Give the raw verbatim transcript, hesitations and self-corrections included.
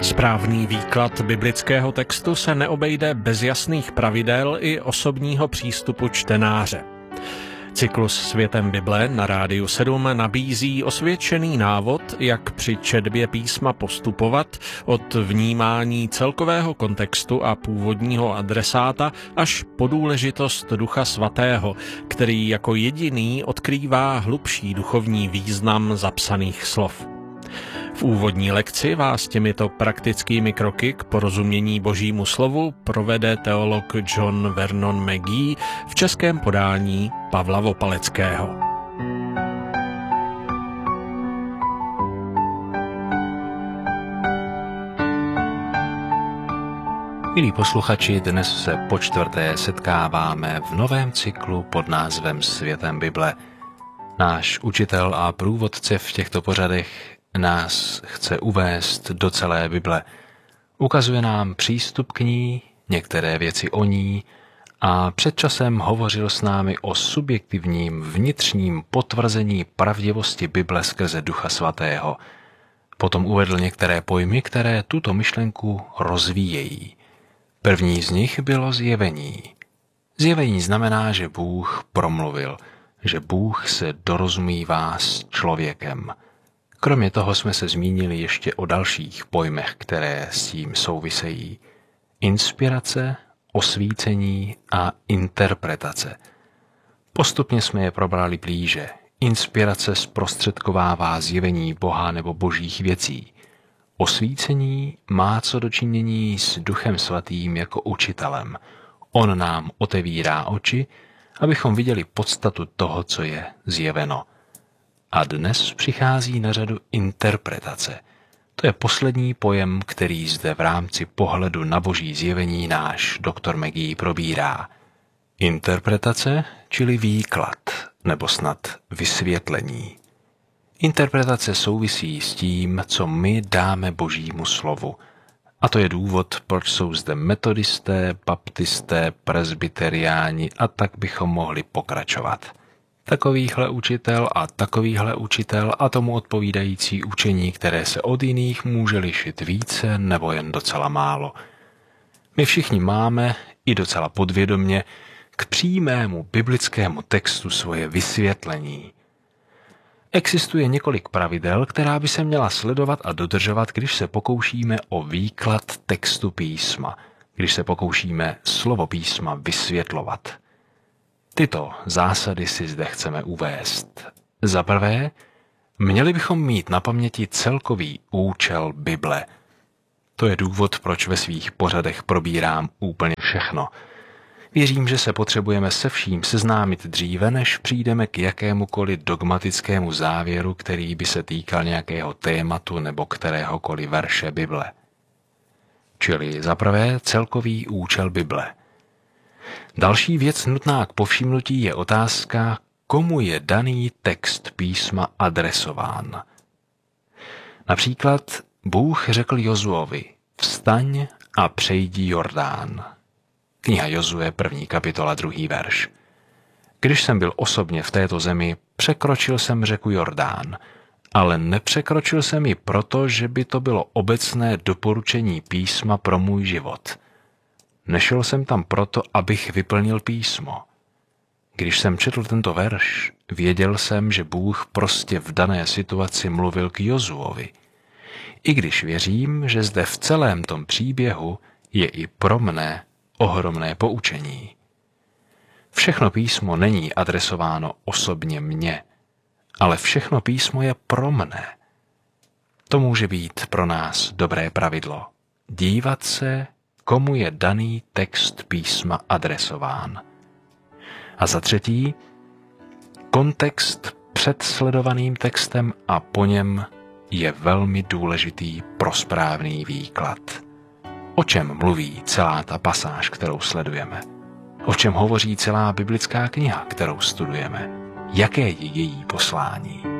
Správný výklad biblického textu se neobejde bez jasných pravidel i osobního přístupu čtenáře. Cyklus Světem Bible na Rádiu sedm nabízí osvědčený návod, jak při četbě písma postupovat od vnímání celkového kontextu a původního adresáta až po důležitost Ducha Svatého, který jako jediný odkrývá hlubší duchovní význam zapsaných slov. V úvodní lekci vás těmito praktickými kroky k porozumění Božímu slovu provede teolog John Vernon McGee v českém podání Pavla Vopaleckého. Milí posluchači, dnes se po čtvrté setkáváme v novém cyklu pod názvem Světem Bible. Náš učitel a průvodce v těchto pořadech nás chce uvést do celé Bible. Ukazuje nám přístup k ní, některé věci o ní a před časem hovořil s námi o subjektivním vnitřním potvrzení pravdivosti Bible skrze Ducha Svatého. Potom uvedl některé pojmy, které tuto myšlenku rozvíjejí. První z nich bylo zjevení. Zjevení znamená, že Bůh promluvil, že Bůh se dorozumívá s člověkem. Kromě toho jsme se zmínili ještě o dalších pojmech, které s tím souvisejí. Inspirace, osvícení a interpretace. Postupně jsme je probrali blíže. Inspirace zprostředkovává zjevení Boha nebo božích věcí. Osvícení má co do činění s Duchem Svatým jako učitelem. On nám otevírá oči, abychom viděli podstatu toho, co je zjeveno. A dnes přichází na řadu interpretace. To je poslední pojem, který zde v rámci pohledu na boží zjevení náš doktor McGee probírá. Interpretace, čili výklad, nebo snad vysvětlení. Interpretace souvisí s tím, co my dáme božímu slovu. A to je důvod, proč jsou zde metodisté, baptisté, presbyteriáni a tak bychom mohli pokračovat. Takovýhle učitel a takovýhle učitel a tomu odpovídající učení, které se od jiných může lišit více nebo jen docela málo. My všichni máme, i docela podvědomě, k přímému biblickému textu svoje vysvětlení. Existuje několik pravidel, která by se měla sledovat a dodržovat, když se pokoušíme o výklad textu písma, když se pokoušíme slovo písma vysvětlovat. Tyto zásady si zde chceme uvést. Za prvé, měli bychom mít na paměti celkový účel Bible. To je důvod, proč ve svých pořadech probírám úplně všechno. Věřím, že se potřebujeme se vším seznámit dříve, než přijdeme k jakémukoliv dogmatickému závěru, který by se týkal nějakého tématu nebo kteréhokoliv verše Bible. Čili za prvé celkový účel Bible. Další věc nutná k povšimnutí je otázka, komu je daný text písma adresován. Například Bůh řekl Jozuovi, vstaň a přejdi Jordán. Kniha Jozue, první kapitola, druhý verš. Když jsem byl osobně v této zemi, překročil jsem řeku Jordán, ale nepřekročil jsem ji proto, že by to bylo obecné doporučení písma pro můj život. Nešel jsem tam proto, abych vyplnil písmo. Když jsem četl tento verš, věděl jsem, že Bůh prostě v dané situaci mluvil k Jozuovi. I když věřím, že zde v celém tom příběhu je i pro mne ohromné poučení. Všechno písmo není adresováno osobně mně, ale všechno písmo je pro mne. To může být pro nás dobré pravidlo. Dívat se, komu je daný text písma adresován. A za třetí, kontext před sledovaným textem a po něm je velmi důležitý pro správný výklad. O čem mluví celá ta pasáž, kterou sledujeme? O čem hovoří celá biblická kniha, kterou studujeme? Jaké je její poslání?